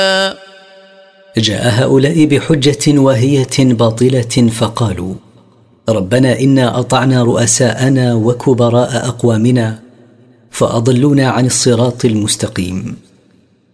جاء هؤلاء بحجة واهية باطلة فقالوا: ربنا إنا أطعنا رؤساءنا وكبراء أقوامنا فأضلونا عن الصراط المستقيم.